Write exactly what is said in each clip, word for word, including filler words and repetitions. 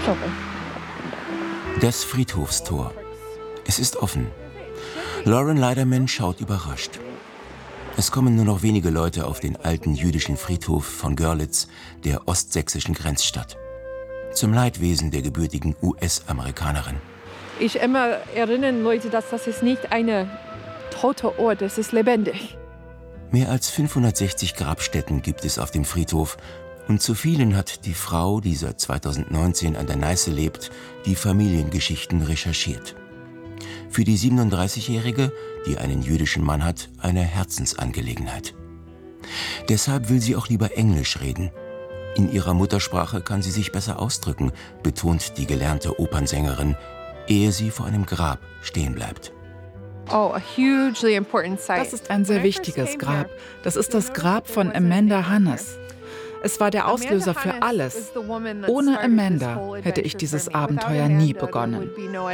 Das Friedhofstor. Es ist offen. Lauren Leiderman schaut überrascht. Es kommen nur noch wenige Leute auf den alten jüdischen Friedhof von Görlitz, der ostsächsischen Grenzstadt. Zum Leidwesen der gebürtigen U S-Amerikanerin. Ich immer erinnere Leute, dass das ist nicht ein toter Ort, es ist lebendig. Mehr als fünfhundertsechzig Grabstätten gibt es auf dem Friedhof. Und zu vielen hat die Frau, die seit zweitausendneunzehn an der Neiße lebt, die Familiengeschichten recherchiert. Für die siebenunddreißigjährige, die einen jüdischen Mann hat, eine Herzensangelegenheit. Deshalb will sie auch lieber Englisch reden. In ihrer Muttersprache kann sie sich besser ausdrücken, betont die gelernte Opernsängerin, ehe sie vor einem Grab stehen bleibt. Das ist ein sehr wichtiges Grab. Das ist das Grab von Amanda Hannes. Es war der Auslöser für alles. Ohne Amanda hätte ich dieses Abenteuer nie begonnen.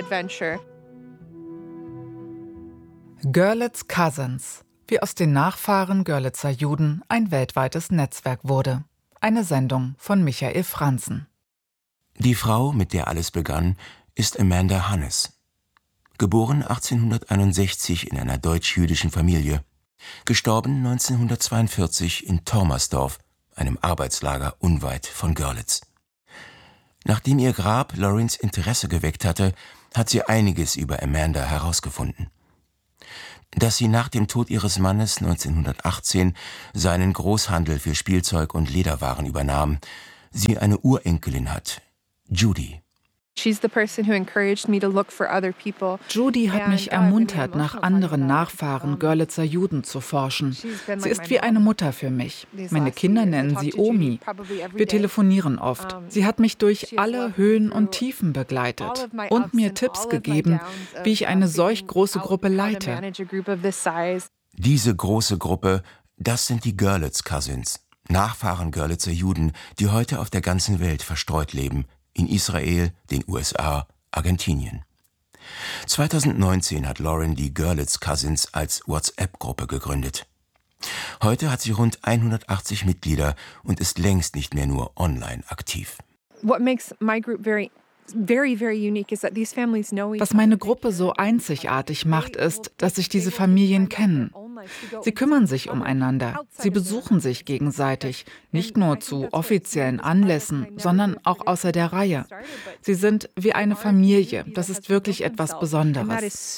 Görlitz Cousins, wie aus den Nachfahren Görlitzer Juden ein weltweites Netzwerk wurde. Eine Sendung von Michael Franzen. Die Frau, mit der alles begann, ist Amanda Hannes. Geboren achtzehnhunderteinundsechzig in einer deutsch-jüdischen Familie. Gestorben neunzehnhundertzweiundvierzig in Tormersdorf, einem Arbeitslager unweit von Görlitz. Nachdem ihr Grab Laurens Interesse geweckt hatte, hat sie einiges über Amanda herausgefunden. Dass sie nach dem Tod ihres Mannes neunzehnhundertachtzehn seinen Großhandel für Spielzeug und Lederwaren übernahm, sie eine Urenkelin hat, Judy. Judy hat mich ermuntert, nach anderen Nachfahren Görlitzer Juden zu forschen. Sie ist wie eine Mutter für mich. Meine Kinder nennen sie Omi. Wir telefonieren oft. Sie hat mich durch alle Höhen und Tiefen begleitet und mir Tipps gegeben, wie ich eine solch große Gruppe leite. Diese große Gruppe, das sind die Görlitz Cousins, Nachfahren Görlitzer Juden, die heute auf der ganzen Welt verstreut leben. In Israel, den U S A, Argentinien. zweitausendneunzehn hat Lauren die Görlitz Cousins als WhatsApp-Gruppe gegründet. Heute hat sie rund hundertachtzig Mitglieder und ist längst nicht mehr nur online aktiv. What makes my group very Very, very unique is that these families know each Was meine Gruppe so einzigartig macht, ist, dass sich diese Familien kennen. Sie kümmern sich umeinander. Sie besuchen sich gegenseitig, nicht nur zu offiziellen Anlässen, sondern auch außer der Reihe. Sie sind wie eine Familie. Das ist wirklich etwas Besonderes.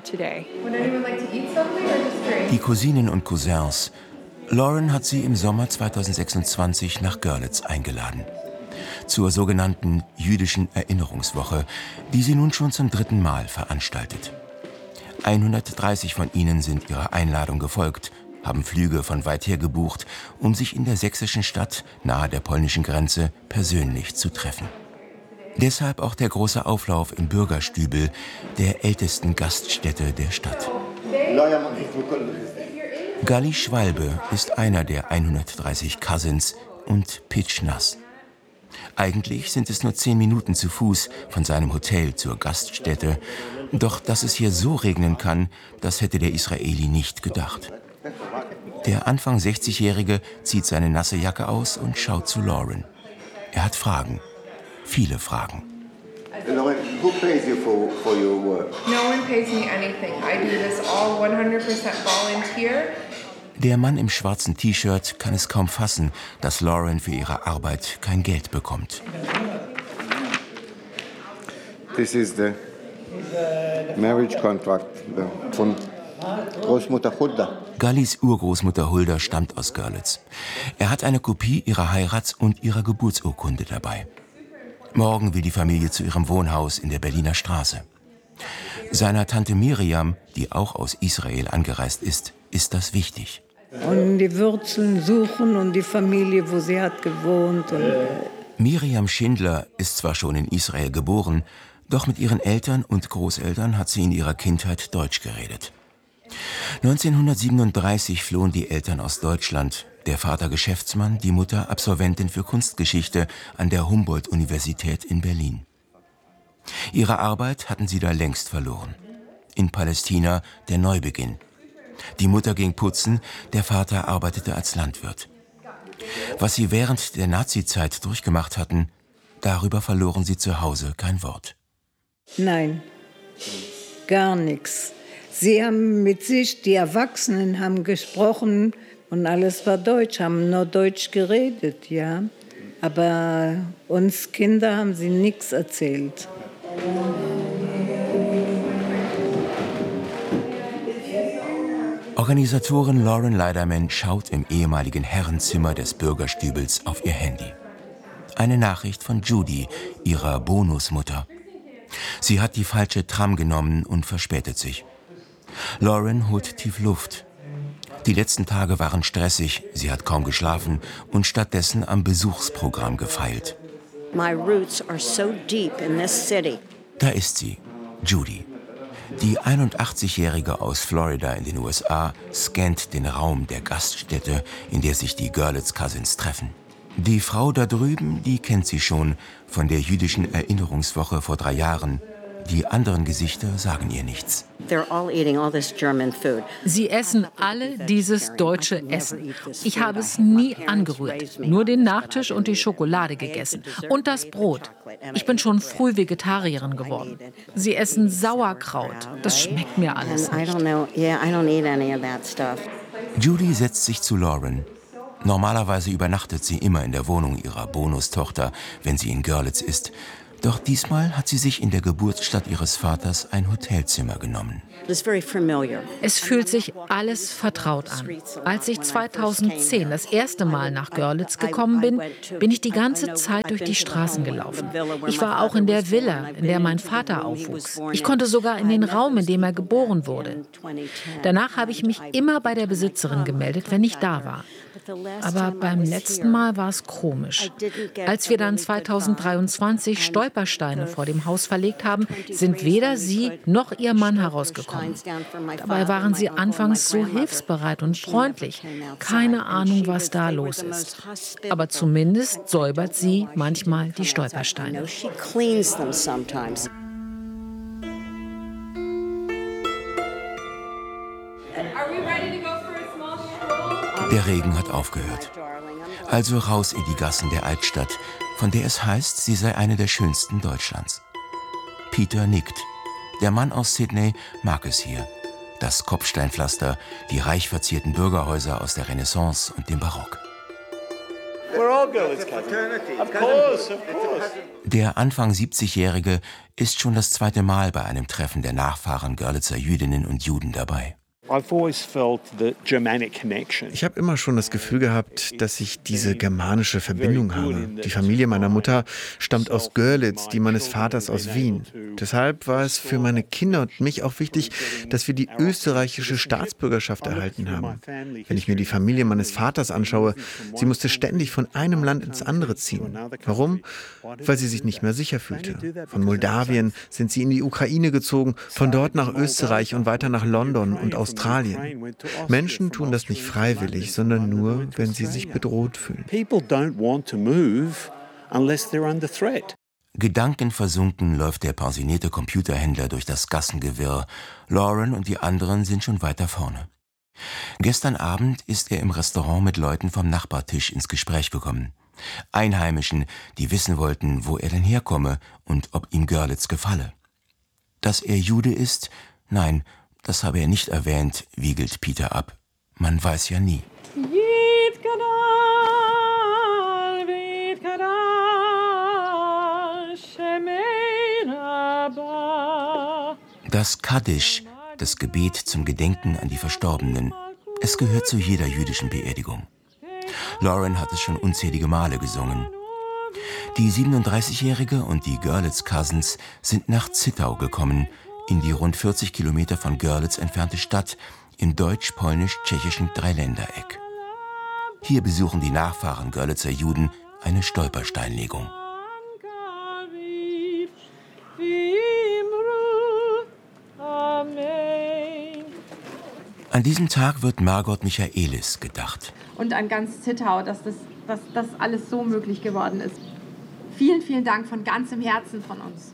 Die Cousinen und Cousins. Lauren hat sie im Sommer zweitausendsechsundzwanzig nach Görlitz eingeladen. Zur sogenannten jüdischen Erinnerungswoche, die sie nun schon zum dritten Mal veranstaltet. hundertdreißig von ihnen sind ihrer Einladung gefolgt, haben Flüge von weit her gebucht, um sich in der sächsischen Stadt nahe der polnischen Grenze persönlich zu treffen. Deshalb auch der große Auflauf im Bürgerstübel, der ältesten Gaststätte der Stadt. Galli Schwalbe ist einer der hundertdreißig Cousins und pitschnass. Eigentlich sind es nur zehn Minuten zu Fuß von seinem Hotel zur Gaststätte. Doch dass es hier so regnen kann, das hätte der Israeli nicht gedacht. Der Anfang sechzigjährige zieht seine nasse Jacke aus und schaut zu Lauren. Er hat Fragen. Viele Fragen. Lauren, who pays you for, for your work? No one pays me anything. I do this all one hundred percent volunteer. Der Mann im schwarzen T-Shirt kann es kaum fassen, dass Lauren für ihre Arbeit kein Geld bekommt. This is the marriage contract von Großmutter Hulda. Gallis Urgroßmutter Hulda stammt aus Görlitz. Er hat eine Kopie ihrer Heirats- und ihrer Geburtsurkunde dabei. Morgen will die Familie zu ihrem Wohnhaus in der Berliner Straße. Seiner Tante Miriam, die auch aus Israel angereist ist, ist das wichtig. Und die Wurzeln suchen und die Familie, wo sie hat gewohnt. Und Miriam Schindler ist zwar schon in Israel geboren, doch mit ihren Eltern und Großeltern hat sie in ihrer Kindheit Deutsch geredet. neunzehnhundertsiebenunddreißig flohen die Eltern aus Deutschland, der Vater Geschäftsmann, die Mutter Absolventin für Kunstgeschichte an der Humboldt-Universität in Berlin. Ihre Arbeit hatten sie da längst verloren. In Palästina der Neubeginn. Die Mutter ging putzen, der Vater arbeitete als Landwirt. Was sie während der Nazizeit durchgemacht hatten, Darüber verloren sie zu Hause kein Wort. Nein, gar nichts. Sie haben mit sich, die Erwachsenen haben gesprochen und alles war Deutsch, haben nur Deutsch geredet, ja. Aber uns Kinder haben sie nichts erzählt. Organisatorin Lauren Leiderman schaut im ehemaligen Herrenzimmer des Bürgerstübels auf ihr Handy. Eine Nachricht von Judy, ihrer Bonusmutter. Sie hat die falsche Tram genommen und verspätet sich. Lauren holt tief Luft. Die letzten Tage waren stressig, sie hat kaum geschlafen und stattdessen am Besuchsprogramm gefeilt. My roots are so deep in this city. Da ist sie, Judy. Die einundachtzigjährige aus Florida in den U S A scannt den Raum der Gaststätte, in der sich die Görlitz Cousins treffen. Die Frau da drüben, die kennt sie schon von der jüdischen Erinnerungswoche vor drei Jahren. Die anderen Gesichter sagen ihr nichts. Sie essen alle dieses deutsche Essen. Ich habe es nie angerührt, nur den Nachtisch und die Schokolade gegessen und das Brot. Ich bin schon früh Vegetarierin geworden. Sie essen Sauerkraut, das schmeckt mir alles nicht. Judy setzt sich zu Lauren. Normalerweise übernachtet sie immer in der Wohnung ihrer Bonustochter, wenn sie in Görlitz ist. Doch diesmal hat sie sich in der Geburtsstadt ihres Vaters ein Hotelzimmer genommen. Es fühlt sich alles vertraut an. Als ich zweitausendzehn das erste Mal nach Görlitz gekommen bin, bin ich die ganze Zeit durch die Straßen gelaufen. Ich war auch in der Villa, in der mein Vater aufwuchs. Ich konnte sogar in den Raum, in dem er geboren wurde. Danach habe ich mich immer bei der Besitzerin gemeldet, wenn ich da war. Aber beim letzten Mal war es komisch. Als wir dann zweitausenddreiundzwanzig Stolpersteine vor dem Haus verlegt haben, sind weder sie noch ihr Mann herausgekommen. Dabei waren sie anfangs so hilfsbereit und freundlich. Keine Ahnung, was da los ist. Aber zumindest säubert sie manchmal die Stolpersteine. Der Regen hat aufgehört. Also raus in die Gassen der Altstadt, von der es heißt, sie sei eine der schönsten Deutschlands. Peter nickt. Der Mann aus Sydney mag es hier. Das Kopfsteinpflaster, die reich verzierten Bürgerhäuser aus der Renaissance und dem Barock. Der Anfang siebzigjährige ist schon das zweite Mal bei einem Treffen der Nachfahren Görlitzer Jüdinnen und Juden dabei. Ich habe immer schon das Gefühl gehabt, dass ich diese germanische Verbindung habe. Die Familie meiner Mutter stammt aus Görlitz, die meines Vaters aus Wien. Deshalb war es für meine Kinder und mich auch wichtig, dass wir die österreichische Staatsbürgerschaft erhalten haben. Wenn ich mir die Familie meines Vaters anschaue, sie musste ständig von einem Land ins andere ziehen. Warum? Weil sie sich nicht mehr sicher fühlte. Von Moldawien sind sie in die Ukraine gezogen, von dort nach Österreich und weiter nach London und Australien. Australien. Menschen tun das nicht freiwillig, sondern nur, wenn sie sich bedroht fühlen. Gedankenversunken läuft der pensionierte Computerhändler durch das Gassengewirr. Lauren und die anderen sind schon weiter vorne. Gestern Abend ist er im Restaurant mit Leuten vom Nachbartisch ins Gespräch gekommen. Einheimischen, die wissen wollten, wo er denn herkomme und ob ihm Görlitz gefalle. Dass er Jude ist? Nein, das habe er nicht erwähnt, wiegelt Peter ab. Man weiß ja nie. Das Kaddisch, das Gebet zum Gedenken an die Verstorbenen, es gehört zu jeder jüdischen Beerdigung. Lauren hat es schon unzählige Male gesungen. Die siebenunddreißigjährige und die Görlitz Cousins sind nach Zittau gekommen, in die rund vierzig Kilometer von Görlitz entfernte Stadt im deutsch-polnisch-tschechischen Dreiländereck. Hier besuchen die Nachfahren Görlitzer Juden eine Stolpersteinlegung. An diesem Tag wird Margot Michaelis gedacht. Und an ganz Zittau, dass das, dass das alles so möglich geworden ist. Vielen, vielen Dank von ganzem Herzen von uns.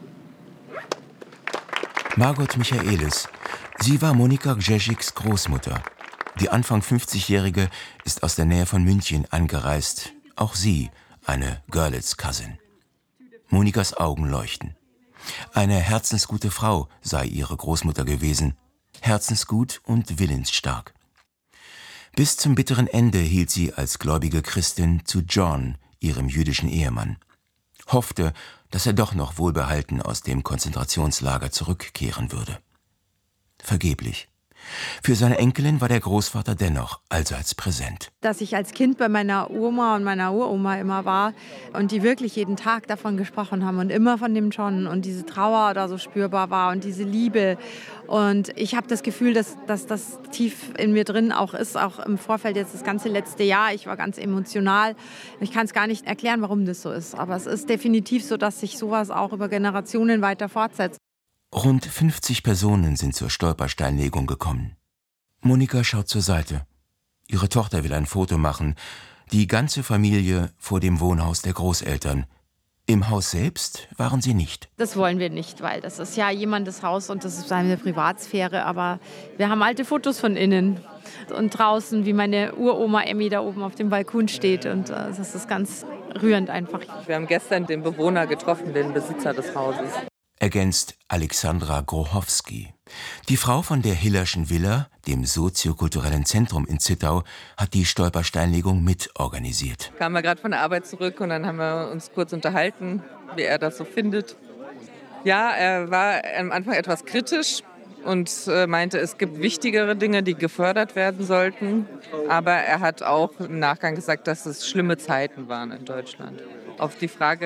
Margot Michaelis. Sie war Monika Grzesiks Großmutter. Die Anfang fünfzigjährige ist aus der Nähe von München angereist. Auch sie eine Görlitz-Cousin. Monikas Augen leuchten. Eine herzensgute Frau sei ihre Großmutter gewesen. Herzensgut und willensstark. Bis zum bitteren Ende hielt sie als gläubige Christin zu John, ihrem jüdischen Ehemann. Hoffte, dass er doch noch wohlbehalten aus dem Konzentrationslager zurückkehren würde. Vergeblich. Für seine Enkelin war der Großvater dennoch allseits präsent. Dass ich als Kind bei meiner Oma und meiner Uroma immer war und die wirklich jeden Tag davon gesprochen haben und immer von dem John und diese Trauer da so spürbar war und diese Liebe. Und ich habe das Gefühl, dass, dass das tief in mir drin auch ist, auch im Vorfeld jetzt das ganze letzte Jahr. Ich war ganz emotional. Ich kann es gar nicht erklären, warum das so ist. Aber es ist definitiv so, dass sich sowas auch über Generationen weiter fortsetzt. Rund fünfzig Personen sind zur Stolpersteinlegung gekommen. Monika schaut zur Seite. Ihre Tochter will ein Foto machen. Die ganze Familie vor dem Wohnhaus der Großeltern. Im Haus selbst waren sie nicht. Das wollen wir nicht, weil das ist ja jemandes Haus und das ist seine Privatsphäre. Aber wir haben alte Fotos von innen und draußen, wie meine Uroma Emmy da oben auf dem Balkon steht. Und äh, das ist ganz rührend einfach. Wir haben gestern den Bewohner getroffen, den Besitzer des Hauses. Ergänzt Alexandra Grochowski. Die Frau von der Hillerschen Villa, dem soziokulturellen Zentrum in Zittau, hat die Stolpersteinlegung mitorganisiert. Kamen wir gerade von der Arbeit zurück und dann haben wir uns kurz unterhalten, wie er das so findet. Ja, er war am Anfang etwas kritisch und meinte, es gibt wichtigere Dinge, die gefördert werden sollten. Aber er hat auch im Nachgang gesagt, dass es schlimme Zeiten waren in Deutschland. Auf die Frage,